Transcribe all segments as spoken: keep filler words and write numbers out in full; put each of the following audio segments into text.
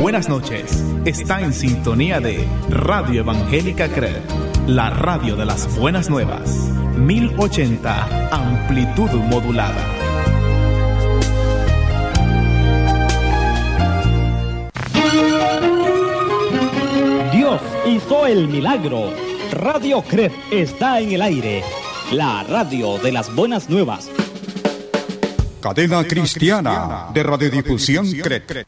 buenas noches. Está en sintonía de Radio Evangélica C R E D, la radio de las buenas nuevas. mil ochenta, amplitud modulada. Dios hizo el milagro. Radio C R E D está en el aire. La radio de las buenas nuevas. Cadena cristiana de radiodifusión C R E D.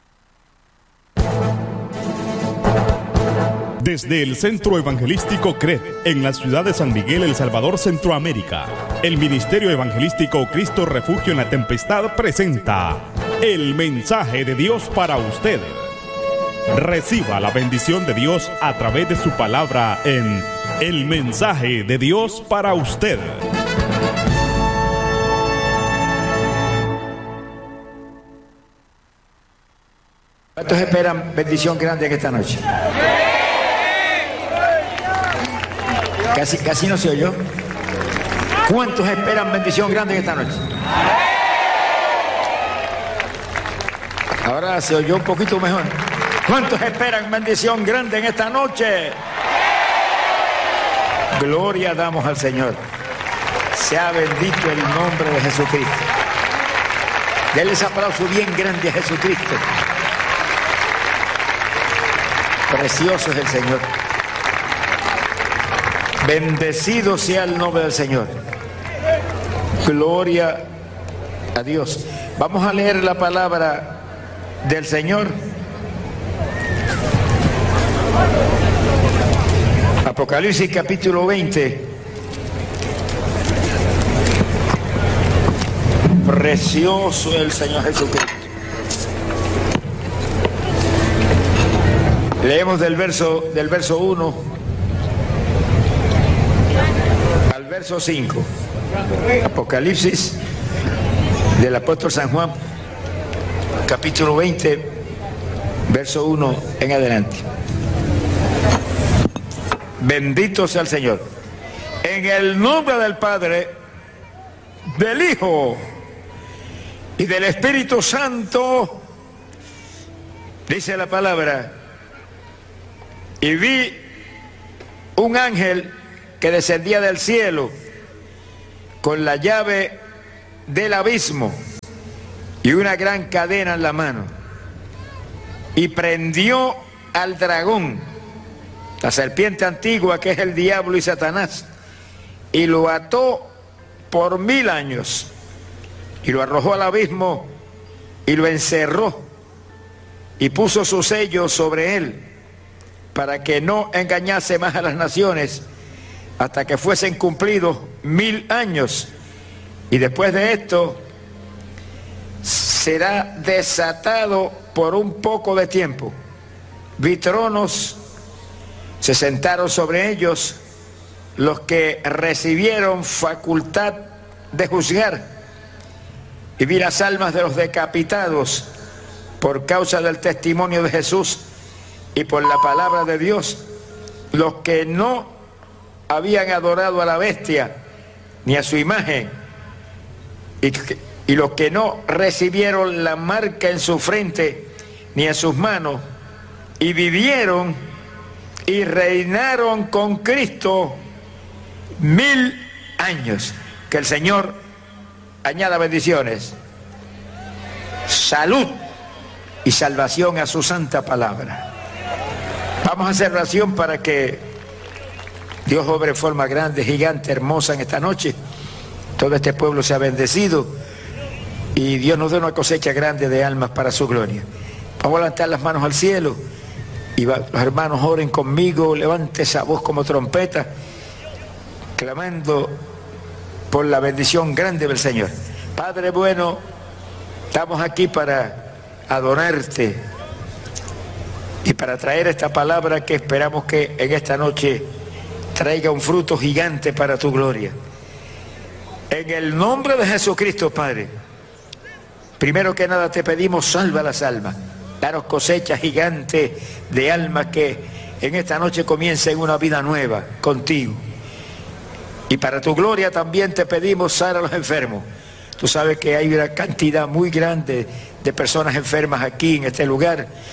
Desde el Centro Evangelístico C R E D, en la ciudad de San Miguel, El Salvador, Centroamérica, el Ministerio Evangelístico Cristo Refugio en la Tempestad presenta el mensaje de Dios para usted. Reciba la bendición de Dios a través de su palabra en el mensaje de Dios para usted. ¿Cuántos esperan bendición grande en esta noche? Casi, casi no se oyó. ¿Cuántos esperan bendición grande en esta noche? Ahora se oyó un poquito mejor. ¿Cuántos esperan bendición grande en esta noche? Gloria damos al Señor. Sea bendito el nombre de Jesucristo. Denle ese aplauso bien grande a Jesucristo. Precioso es el Señor. Bendecido sea el nombre del Señor. Gloria a Dios. Vamos a leer la palabra del Señor. Apocalipsis capítulo veinte. Precioso el Señor Jesucristo. Leemos del verso del verso uno al verso cinco. Apocalipsis del apóstol San Juan, capítulo veinte, verso uno en adelante. Bendito sea el Señor. En el nombre del Padre, del Hijo y del Espíritu Santo, dice la palabra. Y vi un ángel que descendía del cielo con la llave del abismo y una gran cadena en la mano. Y prendió al dragón, la serpiente antigua que es el diablo y Satanás, y lo ató por mil años, y lo arrojó al abismo y lo encerró, y puso su sello sobre él, para que no engañase más a las naciones hasta que fuesen cumplidos mil años. Y después de esto será desatado por un poco de tiempo. Vi tronos, se sentaron sobre ellos los que recibieron facultad de juzgar. Y vi las almas de los decapitados por causa del testimonio de Jesús y por la palabra de Dios, los que no habían adorado a la bestia ni a su imagen, y, y los que no recibieron la marca en su frente ni en sus manos, y vivieron y reinaron con Cristo mil años. Que el Señor añada bendiciones, salud y salvación a su santa palabra. Vamos a hacer oración para que Dios obre en forma grande, gigante, hermosa en esta noche. Todo este pueblo sea bendecido y Dios nos dé una cosecha grande de almas para su gloria. Vamos a levantar las manos al cielo y va, los hermanos oren conmigo. Levante esa voz como trompeta, clamando por la bendición grande del Señor. Padre bueno, estamos aquí para adorarte y para traer esta palabra que esperamos que en esta noche traiga un fruto gigante para tu gloria. En el nombre de Jesucristo, Padre, primero que nada te pedimos, salva las almas. Danos cosecha gigante de almas que en esta noche comiencen una vida nueva contigo. Y para tu gloria también te pedimos, sana a los enfermos. Tú sabes que hay una cantidad muy grande de personas enfermas aquí en este lugar.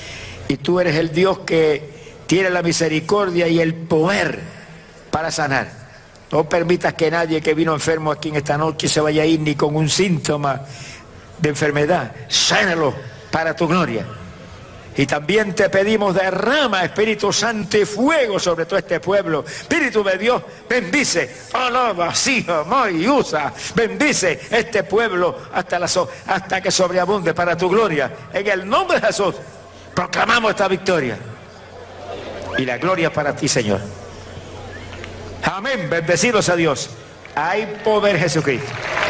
Y tú eres el Dios que tiene la misericordia y el poder para sanar. No permitas que nadie que vino enfermo aquí en esta noche se vaya a ir ni con un síntoma de enfermedad. Sánalo para tu gloria. Y también te pedimos, derrama, Espíritu Santo, y fuego sobre todo este pueblo. Espíritu de Dios, bendice, alaba, siga, y usa, bendice este pueblo hasta, la so, hasta que sobreabunde para tu gloria. En el nombre de Jesús, proclamamos esta victoria. Y la gloria para ti, Señor. Amén, bendecidos a Dios. Hay poder en Jesucristo.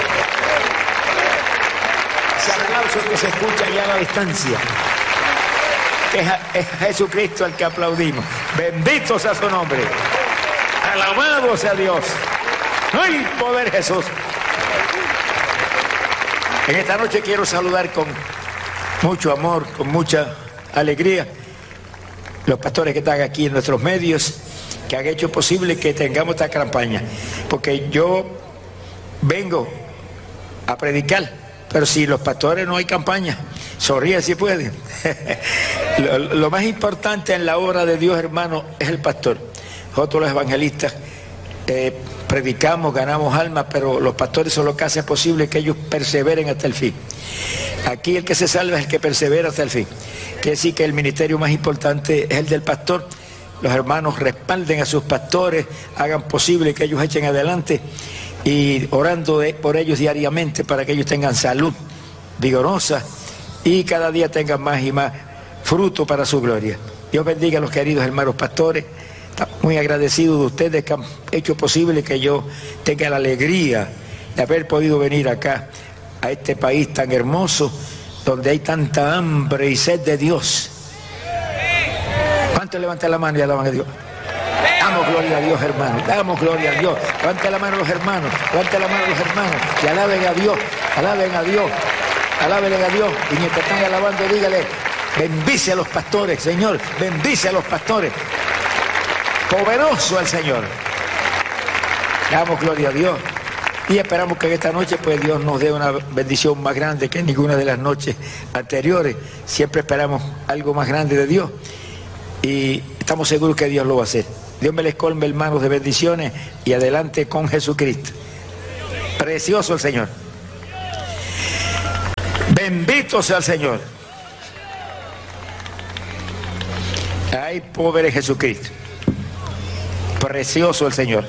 Ese aplauso que se escucha ya a la distancia. Es Jesucristo el que aplaudimos. Bendito sea su nombre. Alabado sea Dios. ¡Ay, poder Jesús! En esta noche quiero saludar con mucho amor, con mucha alegría, los pastores que están aquí en nuestros medios, que han hecho posible que tengamos esta campaña. Porque yo vengo a predicar, pero si los pastores no hay campaña, sonríe si pueden. lo, lo más importante en la obra de Dios, hermano, es el pastor. Nosotros los evangelistas eh, predicamos, ganamos almas, pero los pastores son los que hacen posible que ellos perseveren hasta el fin. Aquí el que se salva es el que persevera hasta el fin. Quiere decir que el ministerio más importante es el del pastor. Los hermanos respalden a sus pastores, hagan posible que ellos echen adelante, y orando de, por ellos diariamente para que ellos tengan salud vigorosa y cada día tengan más y más fruto para su gloria. Dios bendiga a los queridos hermanos pastores. Estamos muy agradecidos de ustedes que han hecho posible que yo tenga la alegría de haber podido venir acá a este país tan hermoso, donde hay tanta hambre y sed de Dios. ¿Cuántos levantan la mano y alaban a Dios? Damos gloria a Dios, hermanos. Damos gloria a Dios. Levanten la mano los hermanos. Levanten la mano los hermanos. Y alaben a Dios. Alaben a Dios. Alaben a Dios. Y mientras están alabando, dígale, bendice a los pastores, Señor. Bendice a los pastores. Poderoso el Señor. Damos gloria a Dios. Y esperamos que esta noche pues Dios nos dé una bendición más grande que ninguna de las noches anteriores. Siempre esperamos algo más grande de Dios. Y estamos seguros que Dios lo va a hacer. Dios me les colme, hermanos, de bendiciones, y adelante con Jesucristo. Precioso el Señor. Bendito sea el Señor. Hay poder en Jesucristo. Precioso el Señor.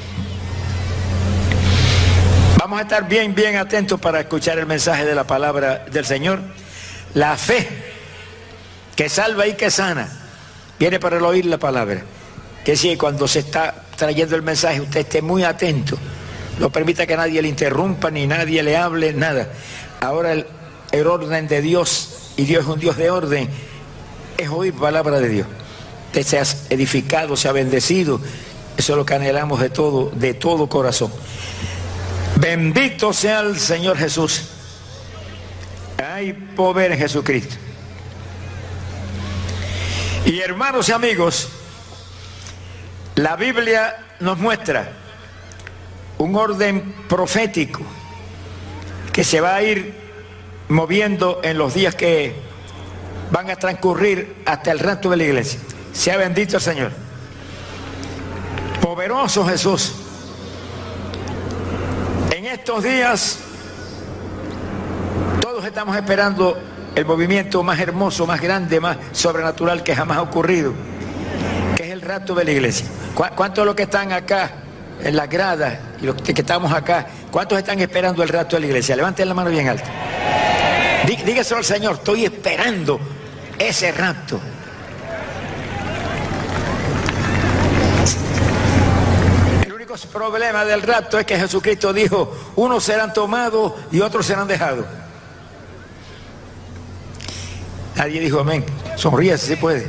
Vamos a estar bien, bien atentos para escuchar el mensaje de la palabra del Señor. La fe que salva y que sana viene para el oír la palabra. Que si cuando se está trayendo el mensaje usted esté muy atento, no permita que nadie le interrumpa ni nadie le hable, nada. Ahora el, el orden de Dios, y Dios es un Dios de orden, es oír palabra de Dios. Usted se ha edificado, se ha bendecido. Eso es lo que anhelamos de todo, de todo corazón. Bendito sea el Señor Jesús. Hay poder en Jesucristo. Y hermanos y amigos, la Biblia nos muestra un orden profético que se va a ir moviendo en los días que van a transcurrir hasta el rapto de la iglesia. Sea bendito el Señor. Poderoso Jesús. En estos días todos estamos esperando el movimiento más hermoso, más grande, más sobrenatural que jamás ha ocurrido, que es el rapto de la iglesia. ¿Cuántos de los que están acá en las gradas y los que estamos acá, cuántos están esperando el rapto de la iglesia? Levanten la mano bien alta. Dí, dígaselo al Señor, estoy esperando ese rapto. El único problema del rapto es que Jesucristo dijo, unos serán tomados y otros serán dejados. Nadie dijo amén. Sonríe si se puede.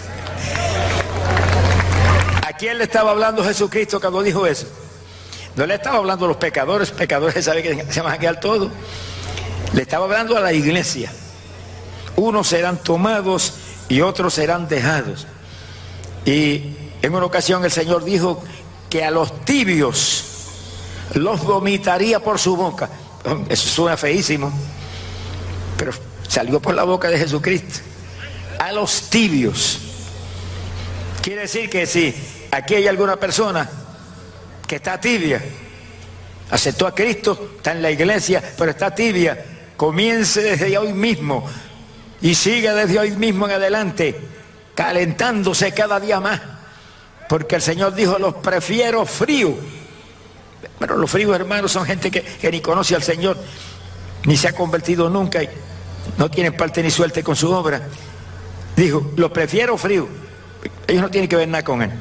¿A quién le estaba hablando Jesucristo cuando dijo eso? No le estaba hablando a los pecadores, pecadores saben que se van a quedar todos. Le estaba hablando a la iglesia. Unos serán tomados y otros serán dejados. Y en una ocasión el Señor dijo que a los tibios los vomitaría por su boca. Eso suena feísimo, pero salió por la boca de Jesucristo. a los tibios. Quiere decir que si aquí hay alguna persona que está tibia, aceptó a Cristo, está en la iglesia, pero está tibia, comience desde hoy mismo y siga desde hoy mismo en adelante, calentándose cada día más, porque el Señor dijo: los prefiero fríos. Pero los fríos, hermanos, son gente que, que ni conoce al Señor, ni se ha convertido nunca y no tienen parte ni suerte con su obra. Dijo: los prefiero fríos. Ellos no tienen que ver nada con Él.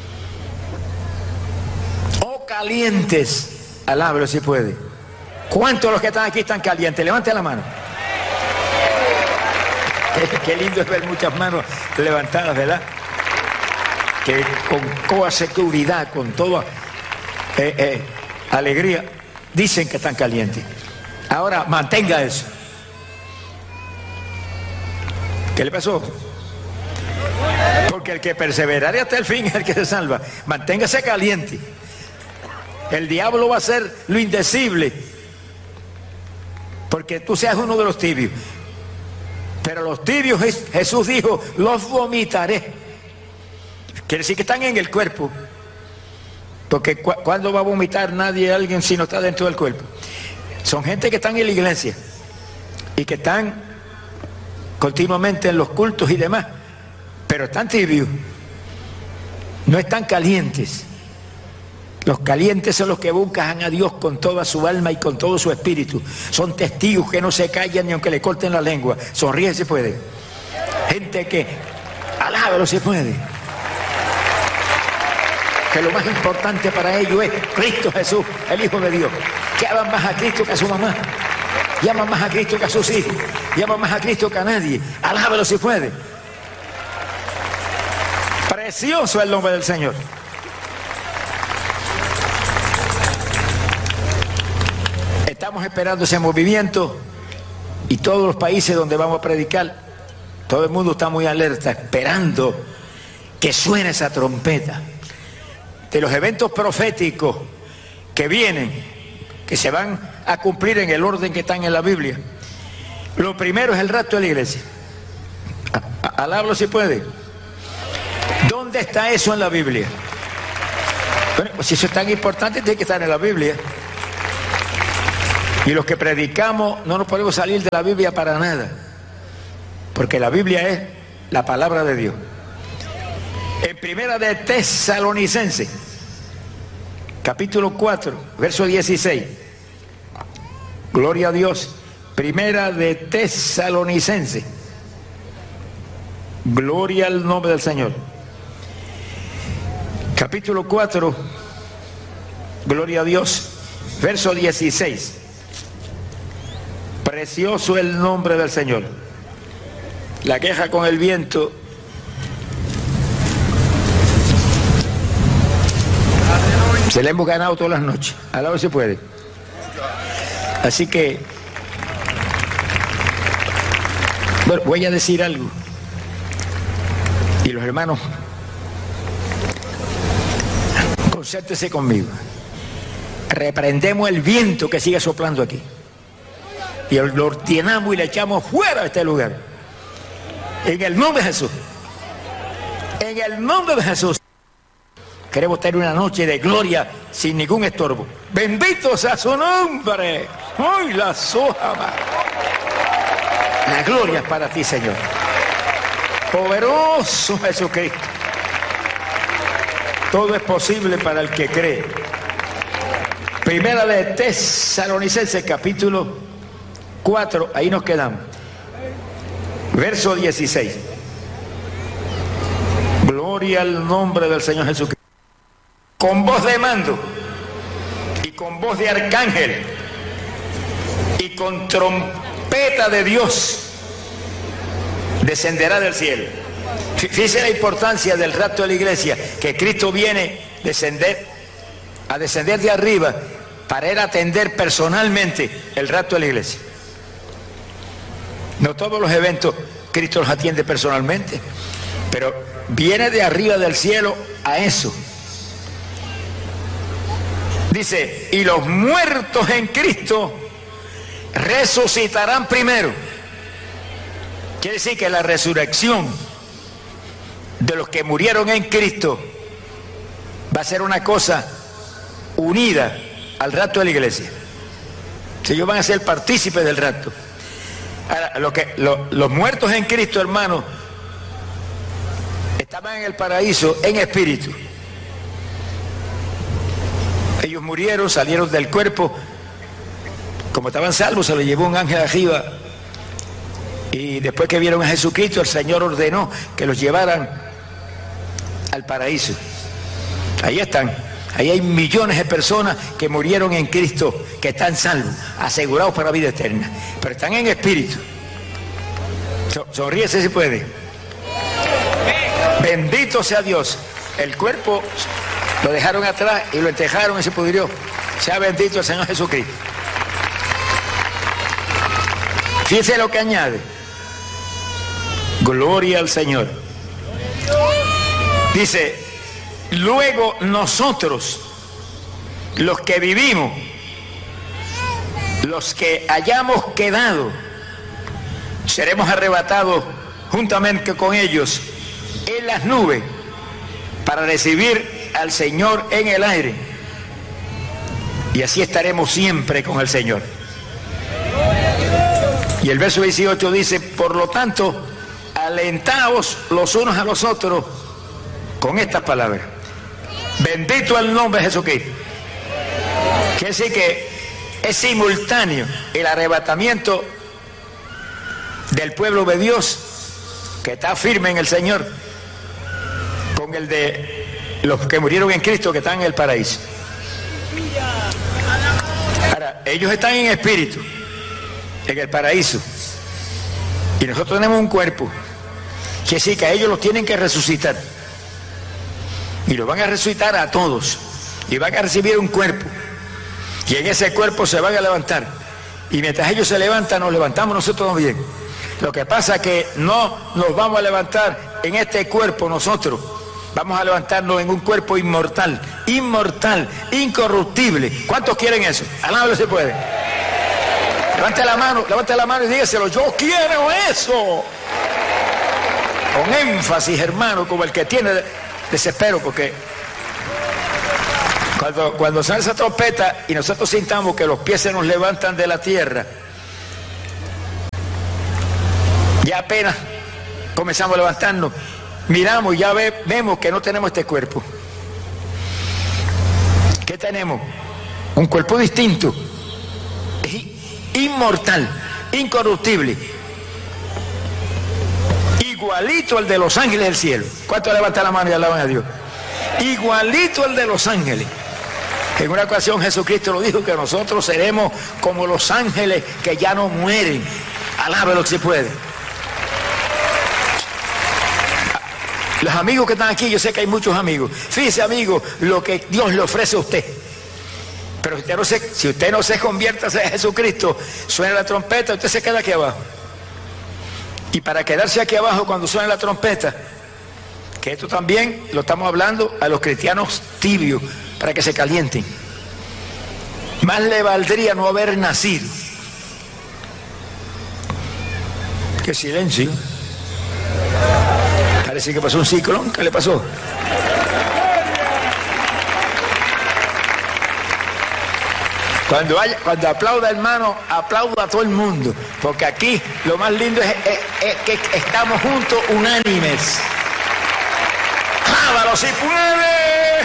O calientes, alábelo si puede. ¿Cuántos de los que están aquí están calientes? Levante la mano. Qué, qué lindo es ver muchas manos levantadas, ¿verdad? Que con toda seguridad, con toda eh, eh, alegría, dicen que están calientes. Ahora, mantenga eso. ¿Qué le pasó? Porque el que perseverare hasta el fin es el que se salva. Manténgase caliente. El diablo va a hacer lo indecible porque tú seas uno de los tibios. Pero los tibios, Jesús dijo: los vomitaré. Quiere decir que están en el cuerpo. Porque cu ¿cuándo va a vomitar nadie, alguien, si no está dentro del cuerpo? Son gente que están en la iglesia y que están continuamente en los cultos y demás, pero están tibios, no están calientes. Los calientes son los que buscan a Dios con toda su alma y con todo su espíritu. Son testigos que no se callan ni aunque le corten la lengua. Sonríe si puede. Gente que alábalo si puede. Que lo más importante para ellos es Cristo Jesús, el Hijo de Dios. Que aman más a Cristo que a su mamá. Llaman más a Cristo que a sus hijos. Llaman más a Cristo que a nadie. Alábalo si puede. Precioso es el nombre del Señor. Estamos esperando ese movimiento y todos los países donde vamos a predicar, todo el mundo está muy alerta, esperando que suene esa trompeta de los eventos proféticos que vienen, que se van a cumplir en el orden que están en la Biblia. Lo primero es el rapto de la iglesia. Alábalo si puede. ¿Dónde está eso en la Biblia? Bueno, pues si eso es tan importante, tiene que estar en la Biblia. Y los que predicamos no nos podemos salir de la Biblia para nada, porque la Biblia es la palabra de Dios. En primera de Tesalonicenses, capítulo cuatro, verso dieciséis. Gloria a Dios. Primera de Tesalonicenses. Gloria al nombre del Señor. Capítulo cuatro, gloria a Dios, verso dieciséis. Precioso el nombre del Señor. La queja con el viento. Se le hemos ganado todas las noches. A la hora se puede. Así que, bueno, voy a decir algo. Y los hermanos, concéntrese conmigo. Reprendemos el viento que sigue soplando aquí. Y lo ordenamos y le echamos fuera de este lugar. En el nombre de Jesús. En el nombre de Jesús. Queremos tener una noche de gloria sin ningún estorbo. Bendito sea su nombre. ¡Ay, la soja! La gloria es para ti, Señor. Poderoso Jesucristo. Todo es posible para el que cree. Primera de Tesalonicenses, capítulo cuatro, ahí nos quedamos. Verso dieciséis. Gloria al nombre del Señor Jesucristo. Con voz de mando y con voz de arcángel y con trompeta de Dios descenderá del cielo. Fíjense la importancia del rapto de la iglesia, que Cristo viene descender, a descender de arriba para ir a atender personalmente el rapto de la iglesia. No todos los eventos Cristo los atiende personalmente, pero viene de arriba del cielo a eso. Dice, y los muertos en Cristo resucitarán primero. Quiere decir que la resurrección de los que murieron en Cristo va a ser una cosa unida al rapto de la iglesia. Si ellos van a ser partícipes del rapto. Ahora, lo que, lo, los muertos en Cristo, hermanos, estaban en el paraíso en espíritu. Ellos murieron, salieron del cuerpo, como estaban salvos, se los llevó un ángel arriba, y después que vieron a Jesucristo, el Señor ordenó que los llevaran al paraíso. Ahí están, ahí hay millones de personas que murieron en Cristo, que están salvos, asegurados para la vida eterna, pero están en espíritu. Sonríese si puede. Bendito sea Dios. El cuerpo lo dejaron atrás y lo enterraron y se pudrió. Sea bendito el Señor Jesucristo. Fíjese lo que añade. Gloria al Señor. Dice, luego nosotros, los que vivimos, los que hayamos quedado, seremos arrebatados juntamente con ellos en las nubes para recibir al Señor en el aire, y así estaremos siempre con el Señor. Y el verso dieciocho dice, por lo tanto, alentaos los unos a los otros con estas palabras. Bendito el nombre de Jesucristo. Quiere decir que es simultáneo el arrebatamiento del pueblo de Dios que está firme en el Señor con el de los que murieron en Cristo, que están en el paraíso. Ahora, ellos están en espíritu en el paraíso, y nosotros tenemos un cuerpo, que sí, que a ellos los tienen que resucitar, y los van a resucitar a todos, y van a recibir un cuerpo, y en ese cuerpo se van a levantar, y mientras ellos se levantan, nos levantamos nosotros también. Lo que pasa es que no nos vamos a levantar en este cuerpo nosotros, vamos a levantarnos en un cuerpo inmortal, inmortal, incorruptible. ¿Cuántos quieren eso? Alábalo si puede. Levante la mano, levante la mano y dígaselo, yo quiero eso. Con énfasis, hermano, como el que tiene desespero, porque cuando, cuando suena esa trompeta y nosotros sintamos que los pies se nos levantan de la tierra, ya apenas comenzamos a levantarnos, miramos y ya ve, vemos que no tenemos este cuerpo. ¿Qué tenemos? Un cuerpo distinto, inmortal, incorruptible, igualito al de los ángeles del cielo. ¿Cuántos levantan la mano y alaban a Dios? Igualito al de los ángeles. En una ocasión Jesucristo lo dijo, que nosotros seremos como los ángeles que ya no mueren. Alábelo si puede. Los amigos que están aquí, yo sé que hay muchos amigos. Fíjese, amigo, lo que Dios le ofrece a usted. Pero si usted no se, si usted no se convierte a Jesucristo, suena la trompeta, usted se queda aquí abajo. Y para quedarse aquí abajo cuando suena la trompeta, que esto también lo estamos hablando a los cristianos tibios, para que se calienten. Más le valdría no haber nacido. ¡Qué silencio! Parece que pasó un ciclón. ¿Qué le pasó? Cuando, haya, cuando aplauda, hermano, aplauda a todo el mundo, porque aquí lo más lindo es, es, es que estamos juntos, unánimes. ¡Ábalo si puede!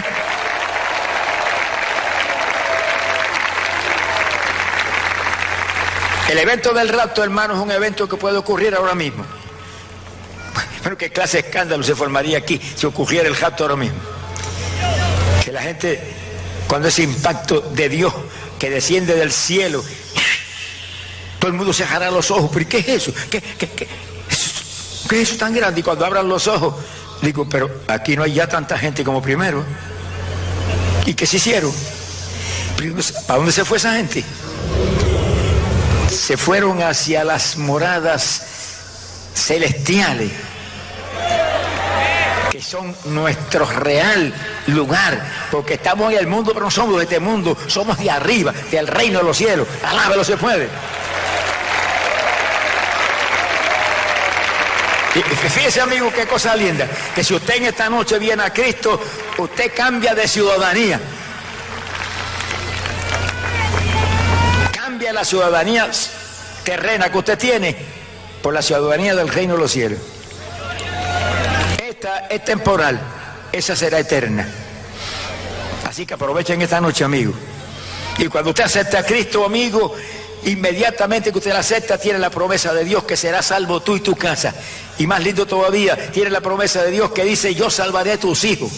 El evento del rapto, hermano, es un evento que puede ocurrir ahora mismo. Bueno, qué clase de escándalo se formaría aquí si ocurriera el rapto ahora mismo. Que la gente, cuando ese impacto de Dios que desciende del cielo, todo el mundo se agarra los ojos. ¿Pero qué es eso? ¿Qué, qué, qué, ¿Qué es eso tan grande? Y cuando abran los ojos, digo, pero aquí no hay ya tanta gente como primero. ¿Y qué se hicieron? ¿A dónde se fue esa gente? Se fueron hacia las moradas celestiales, que son nuestro real lugar, porque estamos en el mundo, pero no somos de este mundo, somos de arriba, del reino de los cielos. Alábelo se puede. Y fíjese, amigo, qué cosa linda, que si usted en esta noche viene a Cristo, usted cambia de ciudadanía. Cambia la ciudadanía terrena que usted tiene por la ciudadanía del reino de los cielos. Esta es temporal, esa será eterna. Así que aprovechen esta noche, amigo. Y cuando usted acepta a Cristo, amigo, inmediatamente que usted la acepta, tiene la promesa de Dios que será salvo tú y tu casa. Y más lindo todavía, tiene la promesa de Dios que dice: yo salvaré a tus hijos.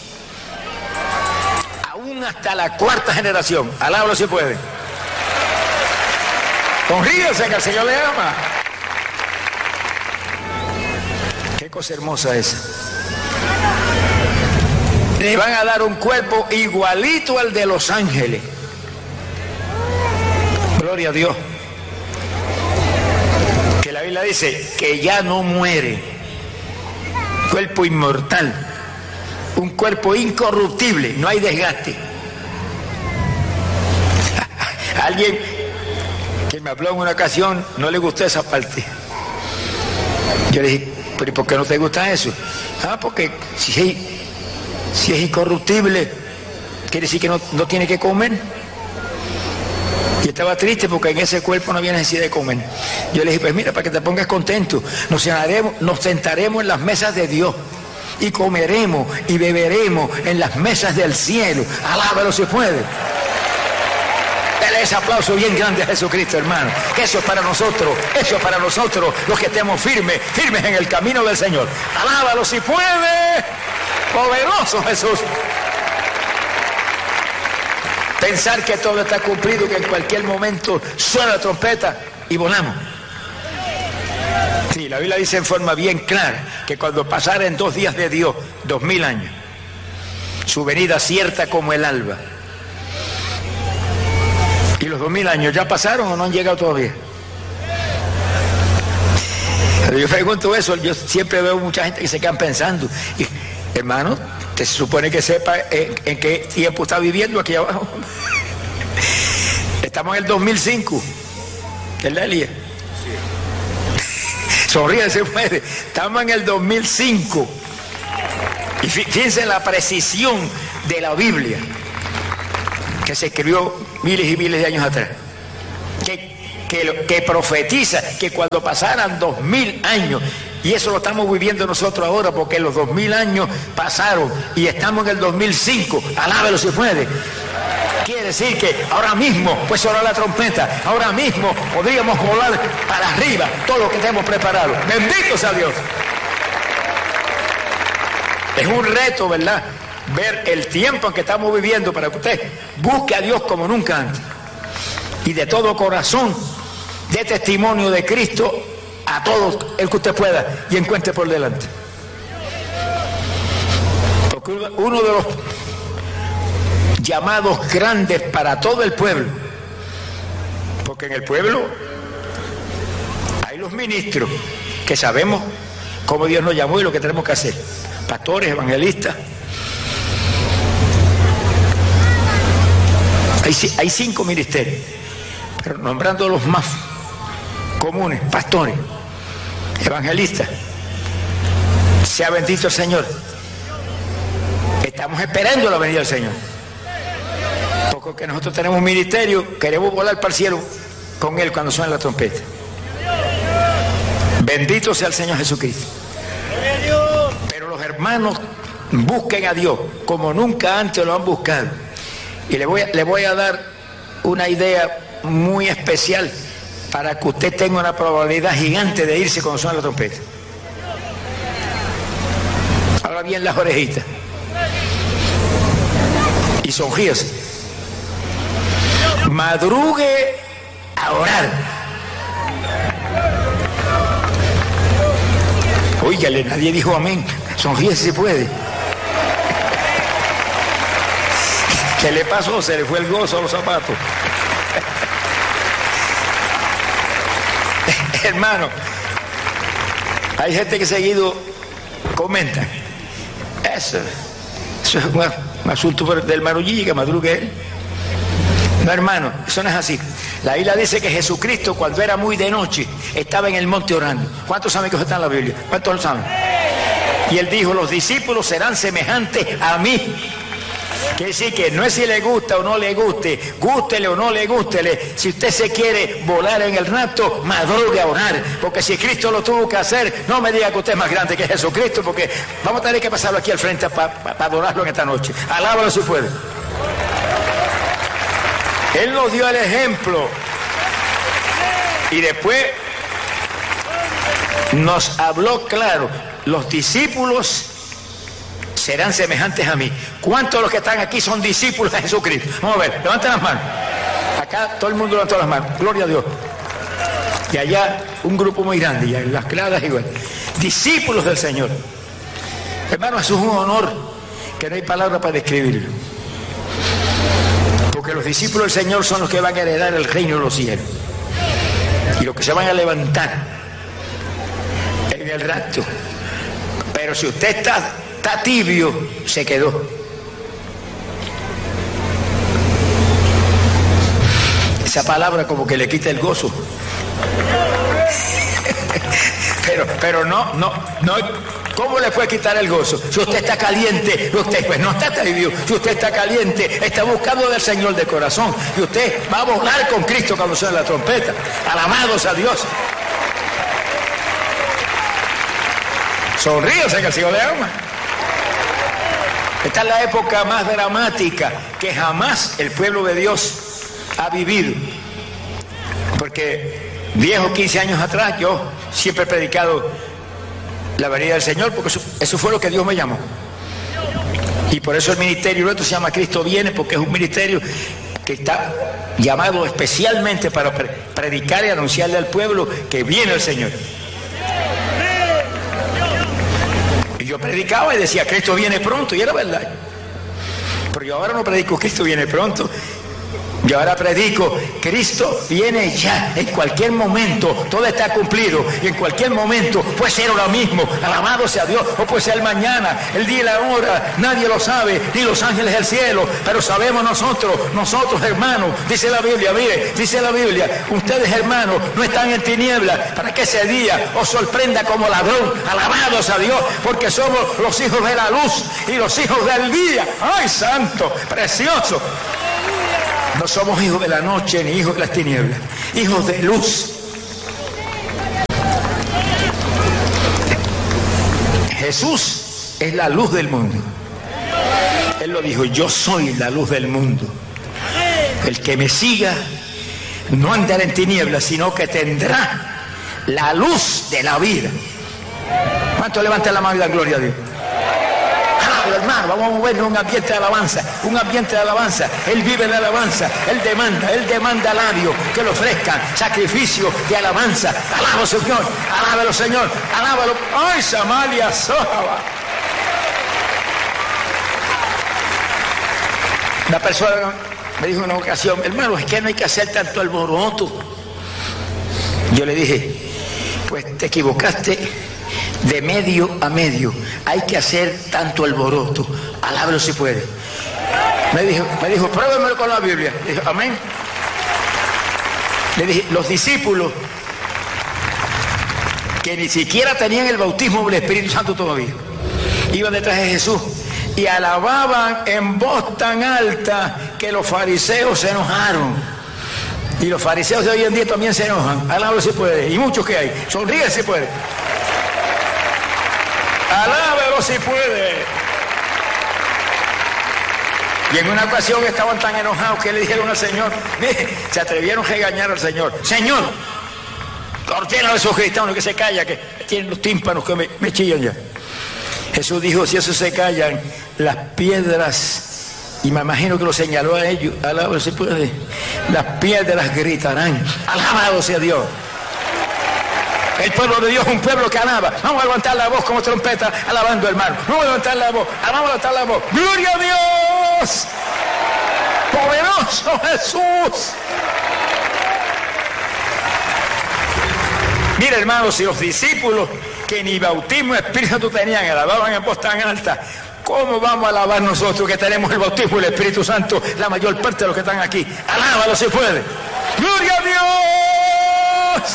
Aún hasta la cuarta generación. Alábalo si puede. Sonríese que el Señor le ama. Qué cosa hermosa esa. Le van a dar un cuerpo igualito al de los ángeles. Gloria a Dios. Que la Biblia dice que ya no muere. Cuerpo inmortal. Un cuerpo incorruptible. No hay desgaste. Alguien que me habló en una ocasión no le gustó esa parte. Yo le dije: ¿pero y por qué no te gusta eso? Ah, porque si es, si es incorruptible, quiere decir que no, no tiene que comer. Y estaba triste porque en ese cuerpo no había necesidad de comer. Yo le dije: pues mira, para que te pongas contento, nos sentaremos, nos sentaremos en las mesas de Dios y comeremos y beberemos en las mesas del cielo. Alábalo si puede. Dale ese aplauso bien grande a Jesucristo, hermano. Que eso es para nosotros, eso es para nosotros los que estemos firmes, firmes en el camino del Señor. Alábalo si puede. Poderoso Jesús. Pensar que todo está cumplido, que en cualquier momento suena la trompeta y volamos. Sí, la Biblia dice en forma bien clara que cuando pasaren dos días de Dios, dos mil años, su venida cierta como el alba. ¿Y los dos mil años ya pasaron o no han llegado todavía? Yo pregunto eso, yo siempre veo mucha gente que se quedan pensando. Y, hermano, se supone que sepa en, en qué tiempo está viviendo aquí abajo. Estamos en el dos mil cinco, ¿verdad, Elías? Sí. Sonríe, se puede. Estamos en el dos mil cinco. Y fíjense en la precisión de la Biblia, que se escribió miles y miles de años atrás, que, que, que profetiza que cuando pasaran dos mil años, y eso lo estamos viviendo nosotros ahora, porque los dos mil años pasaron y estamos en el dos mil cinco, alábelo si puede. Quiere decir que ahora mismo puede sonar la trompeta, ahora mismo podríamos volar para arriba todo lo que tenemos preparado. Bendito sea Dios. Es un reto, ¿verdad?, ver el tiempo en que estamos viviendo, para que usted busque a Dios como nunca antes y de todo corazón dé testimonio de Cristo a todo el que usted pueda y encuentre por delante. Porque uno de los llamados grandes para todo el pueblo, porque en el pueblo hay los ministros que sabemos cómo Dios nos llamó y lo que tenemos que hacer, pastores, evangelistas. Hay, hay cinco ministerios, pero nombrando los más comunes: pastores, evangelistas. Sea bendito el Señor. Estamos esperando la venida del Señor, porque nosotros tenemos un ministerio, queremos volar para el cielo con Él cuando suene la trompeta. Bendito sea el Señor Jesucristo. Pero los hermanos busquen a Dios como nunca antes lo han buscado. Y le voy a, le voy a dar una idea muy especial para que usted tenga una probabilidad gigante de irse cuando suena la trompeta. Ahora bien las orejitas y sonríese. Madrugue a orar. Óigale, nadie dijo amén. Sonríese si puede. ¿Qué le pasó? Se le fue el gozo a los zapatos. Hermano, hay gente que seguido comenta: eso, eso es un, un asunto del marullillo, que madrugue él. No, hermano, eso no es así. La Biblia dice que Jesucristo, cuando era muy de noche, estaba en el monte orando. ¿Cuántos saben que eso está en la Biblia? ¿Cuántos lo saben? Y él dijo, los discípulos serán semejantes a mí. Quiere decir que no es si le gusta o no le guste, gústele o no le gústele. Si usted se quiere volar en el rapto, madrugue a orar. Porque si Cristo lo tuvo que hacer, no me diga que usted es más grande que Jesucristo, porque vamos a tener que pasarlo aquí al frente para pa, pa adorarlo en esta noche. Alábalo si puede. Él nos dio el ejemplo. Y después nos habló claro. Los discípulos serán semejantes a mí. ¿Cuántos de los que están aquí son discípulos de Jesucristo? Vamos a ver, levanten las manos. Acá todo el mundo levantó las manos. Gloria a Dios. Y allá un grupo muy grande, y en las claras igual. Discípulos del Señor. Hermano, eso es un honor que no hay palabra para describirlo. Porque los discípulos del Señor son los que van a heredar el reino de los cielos. Y los que se van a levantar en el rapto. Pero si usted está, está tibio, se quedó. Esa palabra como que le quita el gozo. pero, pero no, no, no. ¿Cómo le puede quitar el gozo? Si usted está caliente, usted pues no está tibio. Si usted está caliente, está buscando del Señor de corazón. Y usted va a volar con Cristo cuando suene la trompeta. Alabados a Dios. Sonríase que el Señor le ama. Esta es la época más dramática que jamás el pueblo de Dios ha vivido. Porque diez o quince años atrás yo siempre he predicado la venida del Señor, porque eso, eso fue lo que Dios me llamó. Y por eso el ministerio nuestro se llama Cristo Viene, porque es un ministerio que está llamado especialmente para pre predicar y anunciarle al pueblo que viene el Señor. Y yo predicaba y decía, Cristo viene pronto, y era verdad. Pero yo ahora no predico Cristo viene pronto. Yo ahora predico, Cristo viene ya, en cualquier momento, todo está cumplido, y en cualquier momento puede ser ahora mismo, alabado sea Dios, o puede ser mañana, el día y la hora, nadie lo sabe, ni los ángeles del cielo, pero sabemos nosotros, nosotros hermanos, dice la Biblia, mire, dice la Biblia, ustedes hermanos no están en tinieblas, para que ese día os sorprenda como ladrón, alabados a Dios, porque somos los hijos de la luz, y los hijos del día, ¡ay santo, precioso! No somos hijos de la noche ni hijos de las tinieblas, hijos de luz. Jesús es la luz del mundo. Él lo dijo, yo soy la luz del mundo. El que me siga no andará en tinieblas, sino que tendrá la luz de la vida. ¿Cuánto levantan la mano y dan gloria a Dios? Hermano, vamos a movernos un ambiente de alabanza, un ambiente de alabanza. Él vive de alabanza, Él demanda, Él demanda labios que le ofrezcan sacrificio de alabanza. Alábalo, Señor, alábalo, Señor, alábalo. ¡Ay, Samaria, Sojaba! Una persona me dijo en una ocasión, hermano, es que no hay que hacer tanto alboroto. Yo le dije, pues te equivocaste. De medio a medio hay que hacer tanto alboroto. Alábalo si puede. Me dijo, me dijo, pruébamelo con la Biblia. Le dije, amén. Le dije, los discípulos que ni siquiera tenían el bautismo del Espíritu Santo todavía, iban detrás de Jesús y alababan en voz tan alta que los fariseos se enojaron. Y los fariseos de hoy en día también se enojan. Alábalo si puede. Y muchos que hay. Sonríe si puede. Alábelo si puede. Y en una ocasión estaban tan enojados que le dijeron al Señor, mire, se atrevieron a regañar al Señor. Señor, ordena a esos cristianos que se callan, que tienen los tímpanos que me, me chillan ya. Jesús dijo, si esos se callan, las piedras, y me imagino que lo señaló a ellos, alábelo si puede, las piedras gritarán, alabado sea Dios. El pueblo de Dios es un pueblo que alaba. Vamos a levantar la voz como trompeta, alabando, hermano. Vamos a levantar la voz, vamos a levantar la voz. ¡Gloria a Dios! ¡Poderoso Jesús! Mira, hermanos, si los discípulos que ni bautismo Espíritu tenían, alababan en voz tan alta, ¿cómo vamos a alabar nosotros que tenemos el bautismo del Espíritu Santo, la mayor parte de los que están aquí? Alábalo si puede. ¡Gloria a Dios!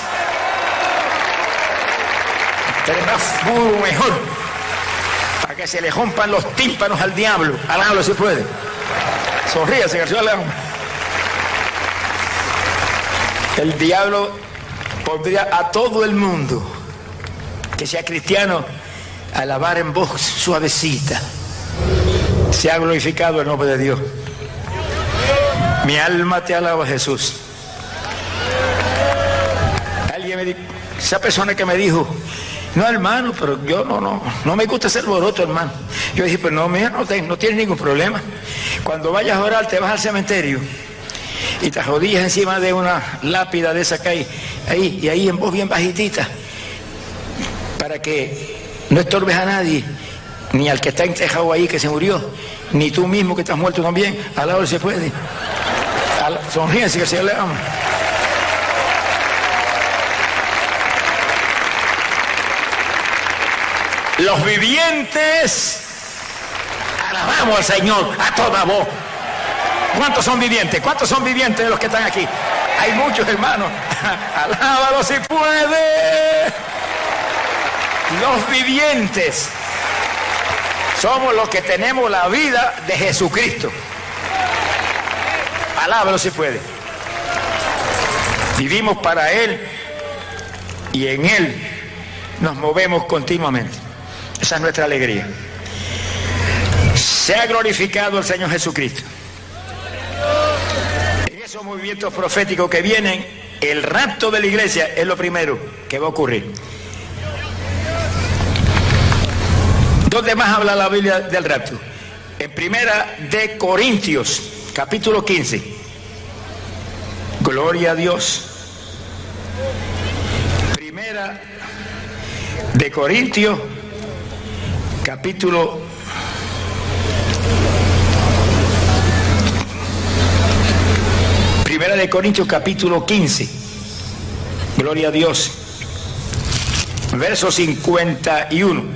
Pero más puro, mejor, para que se le rompan los tímpanos al diablo. Alábalo si puede. Sonríase, García León. El diablo pondría a todo el mundo que sea cristiano a alabar en voz suavecita. Se ha glorificado el nombre de Dios. Mi alma te alaba, Jesús. Alguien me dijo, esa persona que me dijo, no, hermano, pero yo no, no, no me gusta hacer alboroto, hermano. Yo dije, pues no, mira, no, te, no tienes ningún problema. Cuando vayas a orar, te vas al cementerio y te arrodillas encima de una lápida de esa que hay ahí, y ahí en voz bien bajitita, para que no estorbes a nadie, ni al que está entejado ahí que se murió, ni tú mismo que estás muerto también. Al lado se puede. Sonríense, que el Señor le ama. Los vivientes alabamos al Señor a toda voz. ¿Cuántos son vivientes? ¿Cuántos son vivientes de los que están aquí? Hay muchos, hermanos. Alábalo si puede. Los vivientes somos los que tenemos la vida de Jesucristo. Alábalo si puede. Vivimos para Él y en Él nos movemos continuamente. Esa es nuestra alegría. Sea glorificado el Señor Jesucristo. En esos movimientos proféticos que vienen, el rapto de la iglesia es lo primero que va a ocurrir. ¿Dónde más habla la Biblia del rapto? En Primera de Corintios, capítulo quince. Gloria a Dios. Primera de Corintios, capítulo Primera de Corintios, capítulo quince. Gloria a Dios. Verso cincuenta y uno.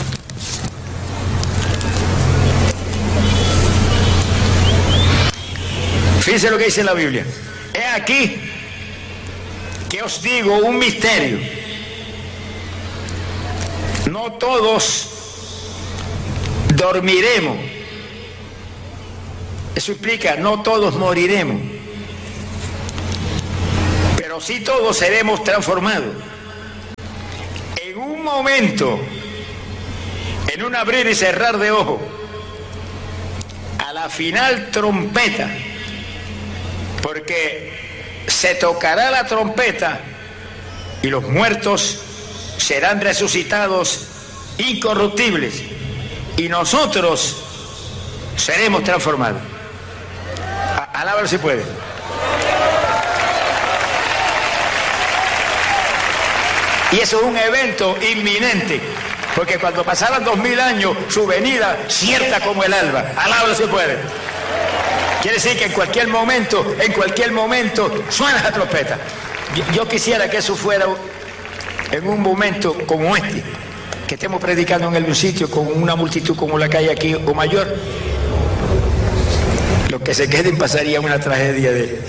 Fíjense lo que dice la Biblia. He aquí que os digo un misterio. No todos dormiremos. Eso implica, no todos moriremos. Pero sí todos seremos transformados. En un momento, en un abrir y cerrar de ojos, a la final trompeta, porque se tocará la trompeta y los muertos serán resucitados incorruptibles y nosotros seremos transformados. Alábalo si puede. Y eso es un evento inminente, porque cuando pasaran dos mil años, su venida cierta como el alba. Alábalo si puede. Quiere decir que en cualquier momento, en cualquier momento, suena la trompeta. Yo, yo quisiera que eso fuera en un momento como este, que estemos predicando en el sitio con una multitud como la que hay aquí o mayor. Los que se queden pasaría una tragedia de...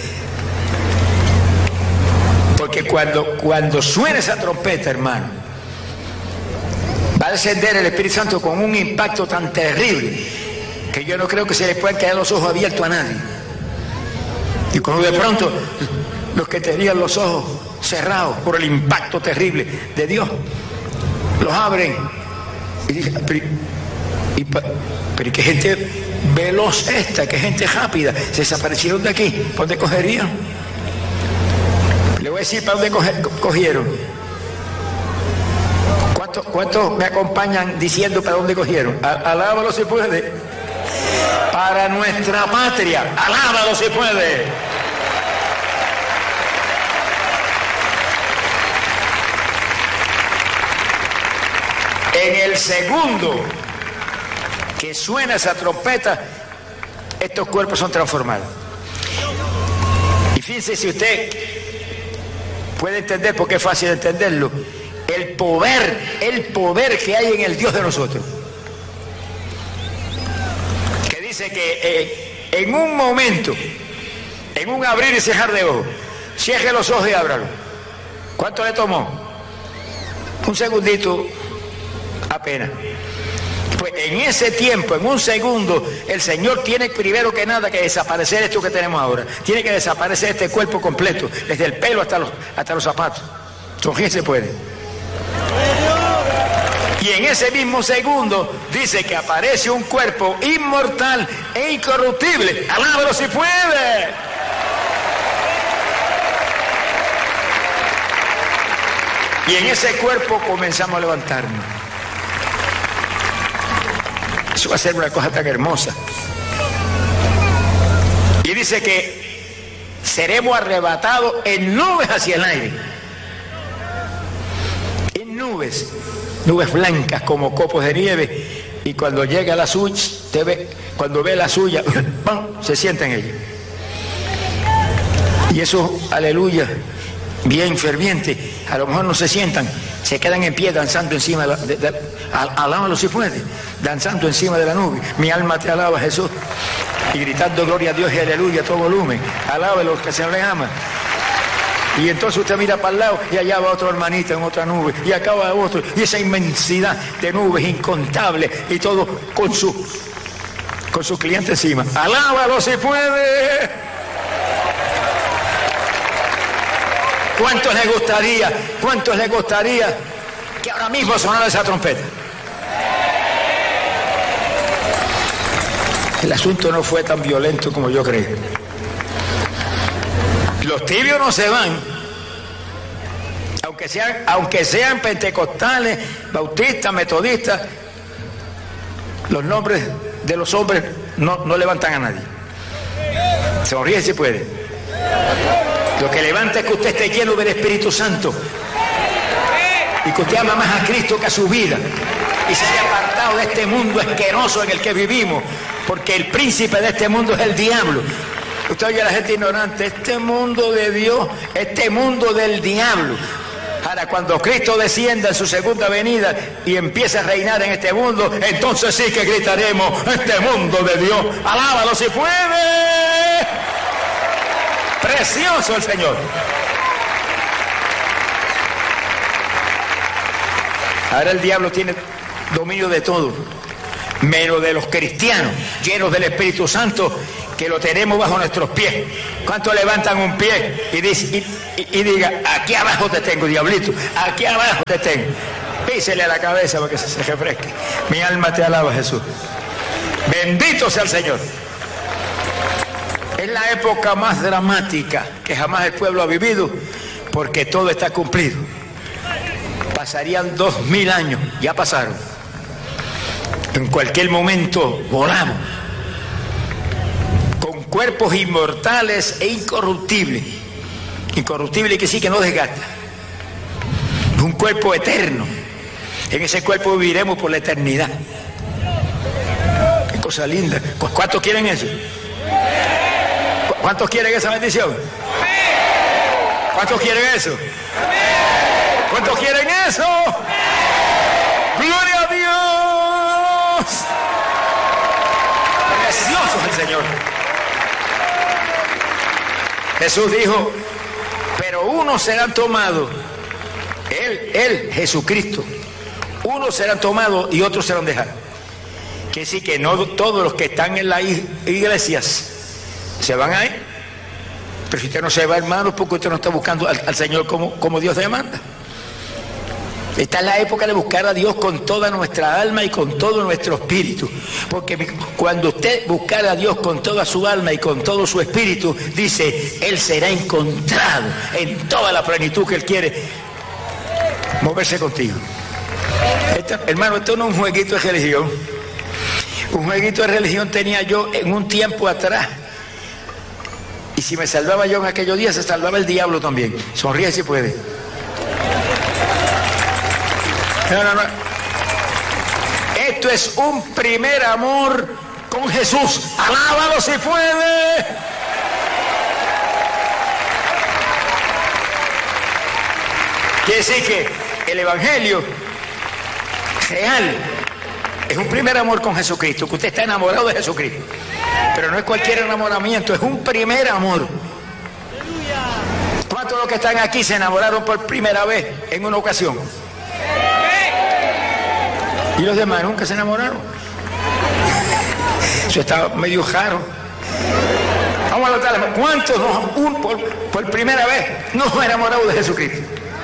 Porque cuando, cuando suene esa trompeta, hermano, va a descender el Espíritu Santo con un impacto tan terrible que yo no creo que se le puedan quedar los ojos abiertos a nadie. Y cuando de pronto los que tenían los ojos cerrados por el impacto terrible de Dios, los abren y dicen, pero, y, pero qué gente veloz esta, qué gente rápida, se desaparecieron de aquí, ¿para dónde cogerían? Le voy a decir para dónde coge, cogieron. ¿Cuántos, ¿Cuántos me acompañan diciendo para dónde cogieron? Alábalo si puede. Para nuestra patria. Alábalo si puede. En el segundo que suena esa trompeta, estos cuerpos son transformados. Y fíjense si usted puede entender, porque es fácil entenderlo, el poder, el poder que hay en el Dios de nosotros. Dice que eh, en un momento, en un abrir y cerrar de ojos, Cierre los ojos y ábralo. ¿Cuánto le tomó? Un segundito apenas. Pues en ese tiempo, en un segundo, el Señor tiene primero que nada que desaparecer esto que tenemos ahora. Tiene que desaparecer este cuerpo completo, desde el pelo hasta los, hasta los zapatos. Sonríe se puede. Y en ese mismo segundo dice que aparece un cuerpo inmortal e incorruptible. ¡Alábalo si puede! Y en ese cuerpo comenzamos a levantarnos. Eso va a ser una cosa tan hermosa. Y dice que seremos arrebatados en nubes hacia el aire. En nubes. Nubes blancas como copos de nieve. Y cuando llega la suya, te ve, cuando ve la suya, ¡pum!, se sienta en ella. Y eso, aleluya, bien ferviente. A lo mejor no se sientan, se quedan en pie danzando encima de la, de, de, al, alábalo si puede, danzando encima de la nube. Mi alma te alaba, Jesús, y gritando gloria a Dios y aleluya a todo volumen. Alábalo que el Señor le ama. Y entonces usted mira para el lado y allá va otro hermanito en otra nube y acá va otro, y esa inmensidad de nubes incontables y todo con su con su cliente encima. Alábalo si puede. ¿Cuántos les gustaría, cuántos les gustaría que ahora mismo sonara esa trompeta? El asunto no fue tan violento como yo creí. Los tibios no se van, aunque sean, aunque sean pentecostales, bautistas, metodistas, los nombres de los hombres no, no levantan a nadie. Sonríe si puede. Lo que levanta es que usted esté lleno del Espíritu Santo y que usted ama más a Cristo que a su vida y se haya apartado de este mundo asqueroso en el que vivimos, porque el príncipe de este mundo es el diablo. Usted oye a la gente ignorante, este mundo de Dios, este mundo del diablo. Ahora, cuando Cristo descienda en su segunda venida y empiece a reinar en este mundo, entonces sí que gritaremos, este mundo de Dios, alábalo si puede. Precioso el Señor. Ahora el diablo tiene dominio de todo, menos de los cristianos llenos del Espíritu Santo, que lo tenemos bajo nuestros pies. ¿Cuántos levantan un pie y, dice, y, y, y diga, aquí abajo te tengo, diablito, aquí abajo te tengo? Písele a la cabeza para que se, se refresque. Mi alma te alaba, Jesús. Bendito sea el Señor. Es la época más dramática que jamás el pueblo ha vivido, porque todo está cumplido. Pasarían dos mil años, ya pasaron. En cualquier momento volamos, con cuerpos inmortales e incorruptibles. Incorruptible que sí que no desgasta. Un cuerpo eterno. En ese cuerpo viviremos por la eternidad. Qué cosa linda. ¿Cuántos quieren eso? ¿Cuántos quieren esa bendición? ¿Cuántos quieren eso? ¿Cuántos quieren eso? ¡Gloria a Dios! Precioso es el Señor. Jesús dijo, pero unos serán tomados, Él, Él, Jesucristo, unos serán tomados y otros serán dejados. Quiere decir que no todos los que están en las iglesias se van a ir. Pero si usted no se va, hermano, porque usted no está buscando al, al Señor como, como Dios demanda. Esta es la época de buscar a Dios con toda nuestra alma y con todo nuestro espíritu. Porque cuando usted buscar a Dios con toda su alma y con todo su espíritu, dice, Él será encontrado en toda la plenitud que Él quiere moverse contigo. Esto, hermano, esto no es un jueguito de religión. Un jueguito de religión tenía yo en un tiempo atrás. Y si me salvaba yo en aquellos días, se salvaba el diablo también. Sonríe si puede. No, no, no. Esto es un primer amor con Jesús. Alábalo si puede. Quiere decir que el evangelio real es un primer amor con Jesucristo, que usted está enamorado de Jesucristo. Pero no es cualquier enamoramiento, es un primer amor. que están aquí se enamoraron por primera vez en una ocasión. Y los demás nunca se enamoraron. Eso estaba medio raro. Vamos a notar, ¿cuántos no, un, por, por primera vez no se enamoraron de Jesucristo?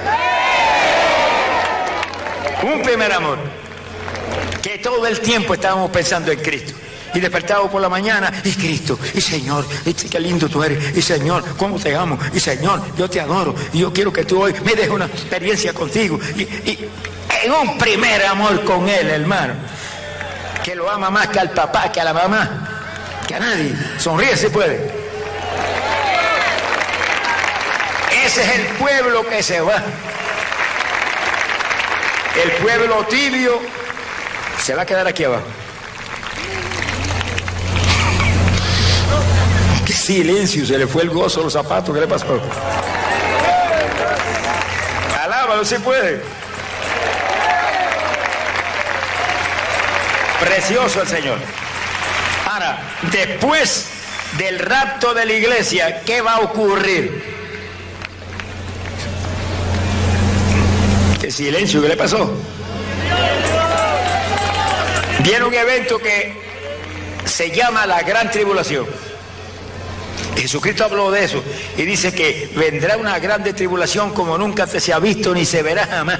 Un primer amor. Que todo el tiempo estábamos pensando en Cristo. Y despertábamos por la mañana, y Cristo, y Señor, y qué lindo tú eres, y Señor, cómo te amo, y Señor, yo te adoro, y yo quiero que tú hoy me des una experiencia contigo. Y, y en un primer amor con Él, hermano, que lo ama más que al papá, que a la mamá, que a nadie. Sonríe si puede. Ese es el pueblo que se va. El pueblo tibio se va a quedar aquí abajo. Qué silencio, se le fue el gozo a los zapatos. ¿Qué le pasó? Alábalo si puede. Precioso el Señor. Ahora, después del rapto de la iglesia, ¿qué va a ocurrir? Qué silencio, ¿qué le pasó? Viene un evento que se llama la Gran Tribulación. Jesucristo habló de eso y dice que vendrá una grande tribulación como nunca se ha visto ni se verá jamás.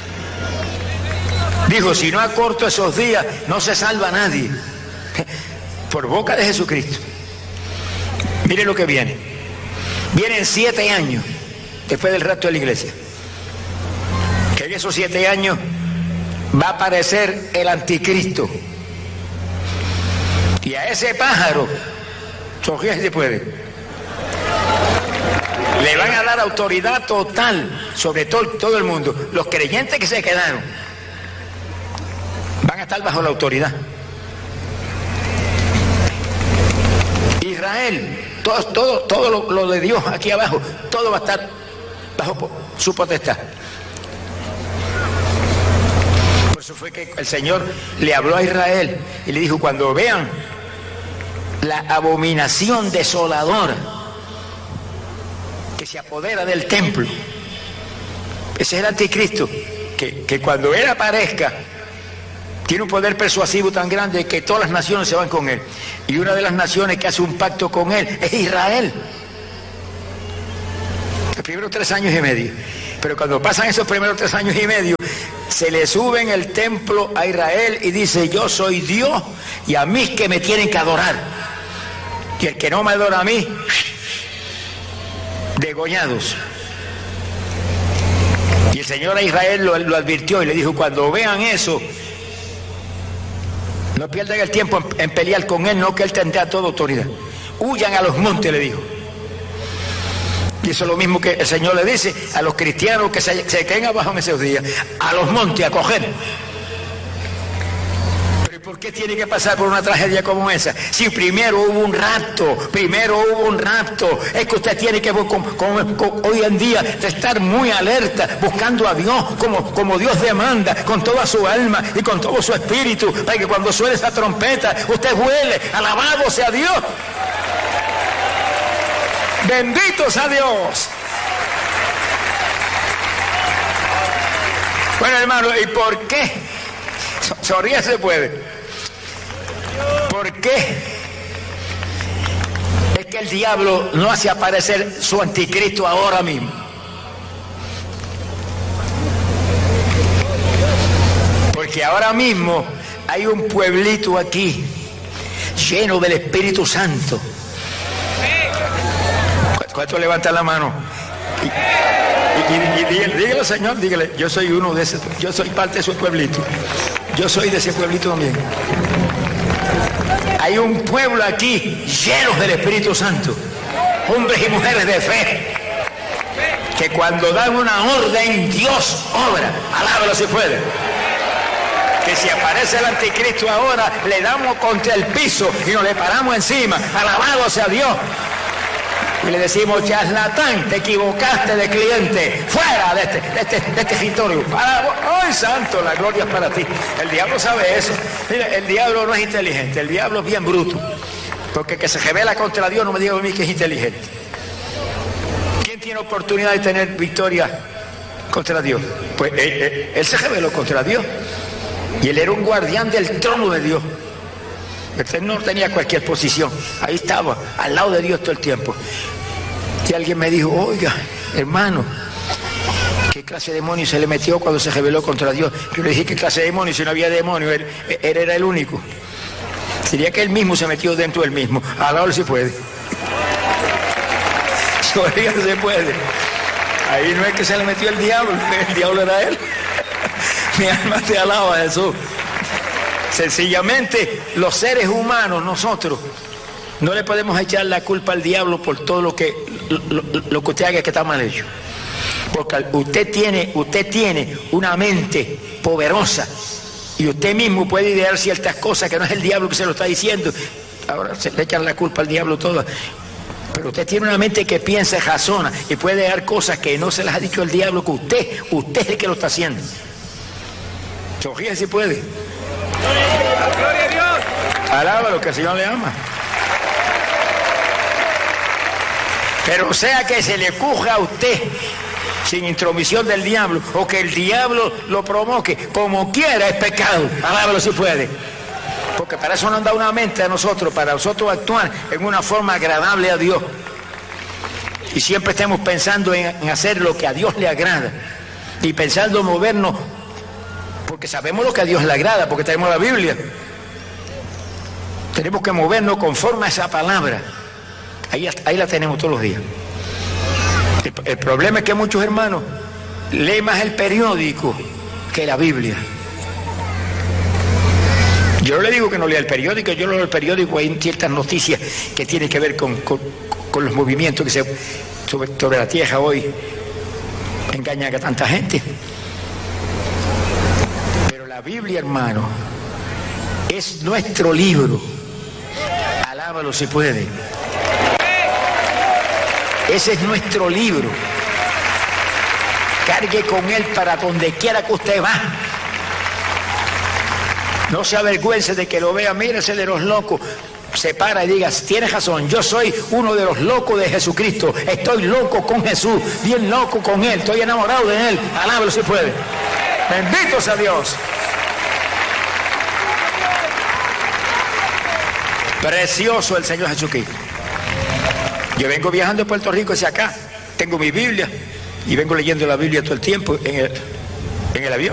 Dijo, si no acorto esos días, no se salva nadie. Por boca de Jesucristo. Mire lo que viene. Vienen siete años después del rapto de la iglesia. Que en esos siete años va a aparecer el anticristo. Y a ese pájaro, sonríe si se puede, le van a dar autoridad total sobre todo, todo el mundo. Los creyentes que se quedaron van a estar bajo la autoridad. Israel, todo, todo, todo lo, lo de Dios aquí abajo, todo va a estar bajo su potestad. Por eso fue que el Señor le habló a Israel y le dijo, cuando vean la abominación desoladora que se apodera del templo, ese es el anticristo, que, que cuando él aparezca tiene un poder persuasivo tan grande que todas las naciones se van con él. Y una de las naciones que hace un pacto con él es Israel. Los primeros tres años y medio. Pero cuando pasan esos primeros tres años y medio, se le sube en el templo a Israel y dice, yo soy Dios y a mí que me tienen que adorar. Y el que no me adora a mí, degollados. Y el Señor a Israel lo, lo advirtió y le dijo, cuando vean eso, no pierdan el tiempo en, en pelear con él, no, que él tendrá toda autoridad. Huyan a los montes, le dijo. Y eso es lo mismo que el Señor le dice a los cristianos que se, se queden abajo en esos días. A los montes, a coger. Pero ¿por qué tiene que pasar por una tragedia como esa? Si primero hubo un rapto, primero hubo un rapto. Es que usted tiene que, como, como, como, hoy en día, estar muy alerta, buscando a Dios como, como Dios demanda, con toda su alma y con todo su espíritu, para que cuando suene esa trompeta, usted huele, alabado sea Dios. Benditos a Dios. Bueno, hermano, ¿y por qué? Sonríe se puede. ¿Por qué es que el diablo no hace aparecer su anticristo ahora mismo? Porque ahora mismo hay un pueblito aquí lleno del Espíritu Santo. ¿Cuántos levantan la mano? Y, y, y, y dígale, dígale, Señor, dígale, yo soy uno de ese, yo soy parte de su pueblito. Yo soy de ese pueblito también. Hay un pueblo aquí lleno del Espíritu Santo. Hombres y mujeres de fe. Que cuando dan una orden, Dios obra. Alábalo si puede. Que si aparece el anticristo ahora, le damos contra el piso y nos le paramos encima. Alabado sea Dios. Y le decimos, charlatán, te equivocaste de cliente, fuera de este, de este, de este escritorio. Para, ¡ay, santo! La gloria es para ti. El diablo sabe eso. Mire, el diablo no es inteligente, el diablo es bien bruto. Porque que se revela contra Dios no me diga a mí que es inteligente. ¿Quién tiene tiene oportunidad de tener victoria contra Dios? Pues él, él, él se rebeló contra Dios. Y él era un guardián del trono de Dios. Él no tenía cualquier posición. Ahí estaba, al lado de Dios todo el tiempo. Y alguien me dijo, oiga, hermano, ¿qué clase de demonio se le metió cuando se rebeló contra Dios? Yo le dije, ¿qué clase de demonio? Si no había demonio, él, él era el único. Sería que él mismo se metió dentro del mismo. Ahora se puede. Todavía se puede. Ahí no es que se le metió el diablo, el diablo era él. Mi alma te alaba, Jesús. Sencillamente, los seres humanos, nosotros, no le podemos echar la culpa al diablo por todo lo que, lo, lo que usted haga que está mal hecho. Porque usted tiene, usted tiene una mente poderosa y usted mismo puede idear ciertas cosas que no es el diablo que se lo está diciendo. Ahora se le echan la culpa al diablo toda. Pero usted tiene una mente que piensa y razona y puede dar cosas que no se las ha dicho el diablo, que usted, usted es el que lo está haciendo. Sonríe si puede. ¡Gloria a Dios! Alábalo, que el Señor le ama. Pero sea que se le ocurra a usted, sin intromisión del diablo, o que el diablo lo provoque, como quiera es pecado. Alábalo si puede. Porque para eso nos da una mente a nosotros, para nosotros actuar en una forma agradable a Dios. Y siempre estemos pensando en, en hacer lo que a Dios le agrada. Y pensando en movernos, porque sabemos lo que a Dios le agrada, porque tenemos la Biblia. Tenemos que movernos conforme a esa palabra. Ahí, ahí la tenemos todos los días. El, el problema es que muchos hermanos leen más el periódico que la Biblia. Yo no le digo que no lea el periódico, yo leo el periódico, hay ciertas noticias que tienen que ver con, con, con los movimientos que se sobre, sobre la tierra hoy engañan a tanta gente. Pero la Biblia, hermano, es nuestro libro. Alábalo si puede. Ese es nuestro libro. Cargue con él para donde quiera que usted va. No se avergüence de que lo vea, mírese de los locos. Se para y diga, tienes razón, yo soy uno de los locos de Jesucristo. Estoy loco con Jesús, bien loco con Él, estoy enamorado de Él. Alábalo si puede. Bendito sea Dios. Precioso el Señor Jesucristo. Yo vengo viajando de Puerto Rico hacia acá. Tengo mi Biblia y vengo leyendo la Biblia todo el tiempo en el, en el avión.